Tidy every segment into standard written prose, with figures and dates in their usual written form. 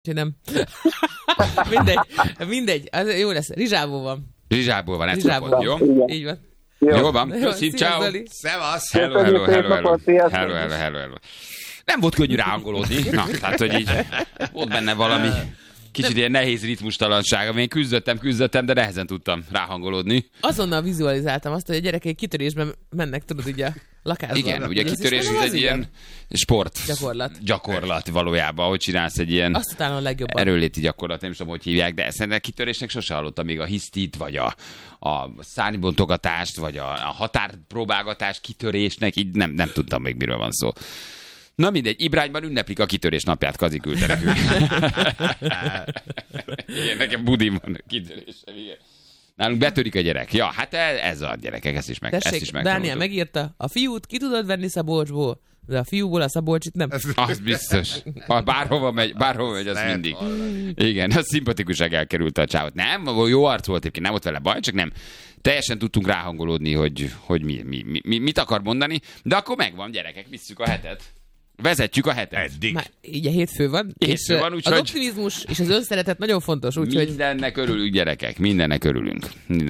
Nem. Mindegy. Az jó lesz. Rizsából van. Rizsából van, ezt kapod, jó? Így van. Jó van, köszönjük, ciao. Szevasz. Hello. Nem volt könnyű ráhangolódni. Na, tehát, hogy így volt benne valami kicsit ilyen nehéz ritmustalanság, amin küzdöttem, de nehezen tudtam ráhangolódni. Azonnal vizualizáltam azt, hogy a gyerekek kitörésben mennek, tudod, így a lakásban. Igen, ugye a kitörés egy ilyen sport. Gyakorlat valójában, hogy csinálsz egy ilyen azt utána a legjobban. Erőléti gyakorlat, nem is tudom, hogy hívják, de ezt a kitörésnek sose hallottam még a hisztit, vagy a szárnybontogatást, vagy a határpróbálgatást kitörésnek, így nem tudtam még, miről van szó. Na mindegy, Ibrányban ünneplik a kitörés napját, Kazi küldte nekünk. Igen, nekem budim van a kitörésem, igen. Nálunk betörik a gyerek. Ja, hát ez a gyerekek, ezt is meg. Dániel megírta, a fiút ki tudod venni Szabolcsból, de a fiúból a Szabolcsit nem. Az biztos. Bárhova megy, az mindig. Igen, az szimpatikusság elkerült a csávot. Nem, jó arc volt egyébként, nem volt vele baj, csak nem. Teljesen tudtunk ráhangolódni, hogy mit akar mondani, de akkor megvan, gyerekek, visszük a hetet. Vezetjük a hetet. Eddig. Már így a hétfő van. Hétfő van, úgyhogy... Az optimizmus és az önszeretet nagyon fontos. Mindennek örülünk, gyerekek. Mindennek örülünk.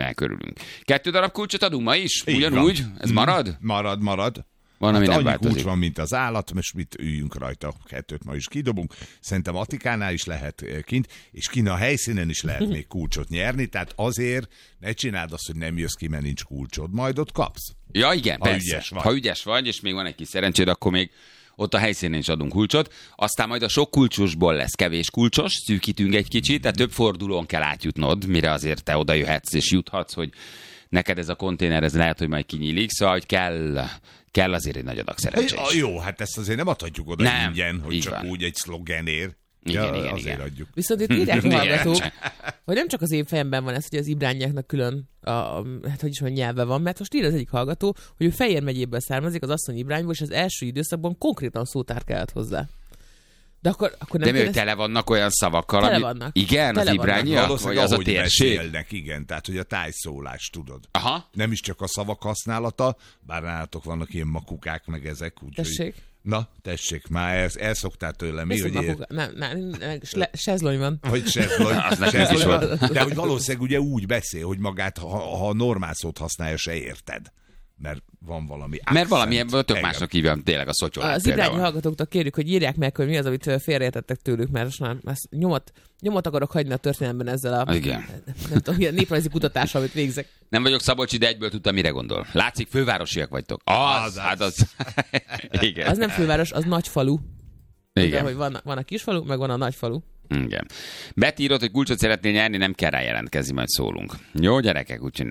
2 darab kulcsot adunk ma is? Ugyanúgy? Ez marad? Marad. Van, ami nem annyi változik. kulcs van, mint az állat, most mit üljünk rajta, 2-t ma is kidobunk. Szerintem Atikánál is lehet kint, és kint a helyszínen is lehet még kulcsot nyerni, tehát azért ne csináld azt, hogy nem jössz ki, mert nincs kulcsod, majd ott kapsz. Ja, igen, persze. Ha ügyes vagy, és még van egy kis szerencséd, akkor még ott a helyszínen is adunk kulcsot, aztán majd a sok kulcsosból lesz kevés kulcsos, szűkítünk egy kicsit, tehát több fordulón kell átjutnod, mire azért te oda jöhetsz és juthatsz, hogy neked ez a konténer, ez lehet, hogy majd kinyílik, szóval hogy kell azért egy nagy adag szerencsés. Jó, hát ezt azért nem adhatjuk oda ingyen, hogy csak van. úgy egy szlogenért. Igen. Adjuk. Viszont itt írják a hallgatók, hogy nem csak az én fejemben van ez, hogy az ibrányáknak külön nyelve van, mert most ír az egyik hallgató, hogy ő Fejér megyéből származik, az asszony Ibrányból, és az első időszakban konkrétan szótár kellett hozzá. De akkor nem. De tele vannak olyan szavakkal, tele vannak. Igen, tele az ibrányiak, vagy az a térség? Beszélnek, igen, tehát hogy a tájszólás, tudod. Aha. Nem is csak a szavak használata, bár nálatok vannak ilyen makukák, meg ezek. Tessék. Na, tessék, már elszoktál tőlem. Mi, hogy sezlony van. Hogy sezlony. De hogy valószínűleg ugye úgy beszél, hogy magát, ha normál szót használja, se érted. Mert van valami accent. Mert valami ebből tök másnak hívjam tényleg a szotyolát. Az ibrányi hallgatóktól kérjük, hogy írják meg, hogy mi az, amit félreértettek tőlük, mert most már nyomot akarok hagyni a történelemben ezzel a néprajzi kutatással, amit végzek. Nem vagyok Szabolcsi, de egyből tudtam, mire gondol. Látszik, fővárosiak vagytok. Az. Igen. Az nem főváros, az nagyfalu. Igen. Ugye, hogy van a kisfalu, meg van a nagyfalu. Igen. Beti írott, hogy kulcsot szeretnél nyerni, nem kell rá jelentkezni, majd szólunk. Jó, gyerekek, úgyhogy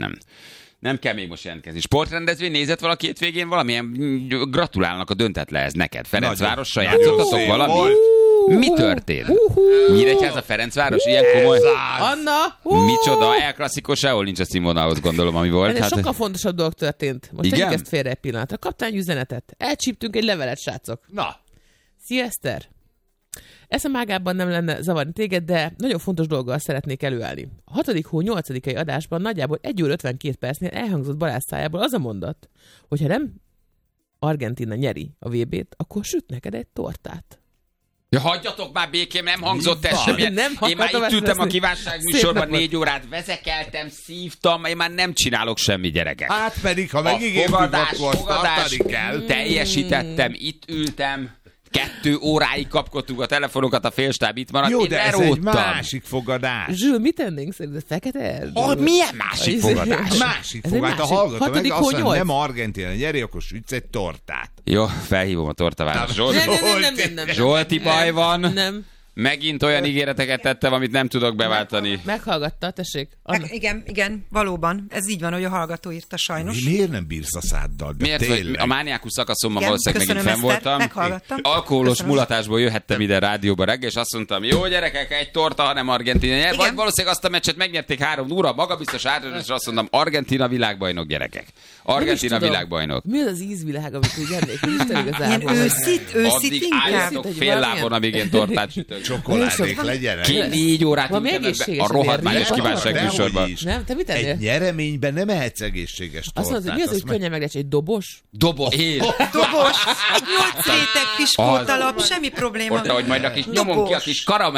nem kell még most jelentkezni. Sportrendezvény nézett valaki hétvégén? Valamilyen gratulálnak a döntetlenhez neked. Ferencvárosra játszottatok valami? Mi történt? Nyíregyháza Ferencváros? Ilyen komoly? Anna! Micsoda? El klasszikus, sehol nincs a színvonalhoz, gondolom, ami volt. Ennél sokkal fontosabb dolog történt. Most tegyük ezt félre egy pillanatra. Kaptál egy üzenetet. Elcsíptünk egy levelet, srácok. Na. Szia, Eszter! Eszem ágában nem lenne zavarni téged, de nagyon fontos dolggal szeretnék előállni. A 6. hó 8. adásban nagyjából 1 óra 52 percnél elhangzott Balázs szájából az a mondat, hogy ha nem Argentína nyeri a VB-t, akkor süt neked egy tortát. Ja, hagyjatok már békém, nem hangzott ez semmi. Én már itt ültem a kívánságműsorban 4 órát, vezekeltem, szívtam, én már nem csinálok semmi, gyerekek. Hát pedig, ha megígértük, akkor tartani kell. Teljesítettem, itt ültem. 2 óráig kapkodtuk a telefonokat, a félstáb itt maradt. Jó, én de ez egy másik fogadás. Zsül, mit tennénk szerinted? Fekete? Milyen másik fogadás? Másik fogadás. A hallgató meg azt mondja, nem Argentína nyeri, akkor sütsz egy tortát. Jó, felhívom a tortaváros. Nem. Zsolti, baj van. Nem. Megint olyan ígéreteket tettem, amit nem tudok beváltani. Meghallgatta, tessék. Igen, valóban. Ez így van, hogy a hallgató írta sajnos. Miért nem bírsz a száddal? Miért? Hogy a mániákus szakaszomban valószínűleg megint fenn voltam. Meghallgattam. Alkoholos mulatásból jöhettem ide rádióba reggel, és azt mondtam, jó gyerekek, egy torta, hanem Argentína nyer. Vagy valószínűleg azt a meccset megnyerték 3-0, magabiztos átadás, és azt mondtam, Argentína világbajnok, gyerekek. Argentína világbajnok. Mi az ízvilág, amit úgy ennék? Ilyen őszít addig inkább. álljatok fél lábon, amíg én tortát sütök. csokoládék legyenek. 4 órát Valami ültem ebbe egészséges a rohadmányos azért, kívánság Dehogy műsorban. is. Nem? Te mit ennél? Egy nyereményben nem ehetsz egészséges tortát. Azt mondod, hogy mi az, hogy könnyen meg egy dobos? Én. Dobos, 8 réteg piskótalap, semmi probléma. Hogy majd a kis nyomom ki a kis karamell